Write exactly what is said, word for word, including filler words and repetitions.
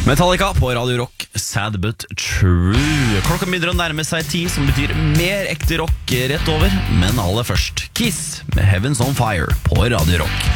Metallica på Radio Rock, Sad But True. Klokka begynner å nærme seg ti, som betyr mer ekte rock rett over. Men aller først, Kiss med Heaven's on Fire på Radio Rock.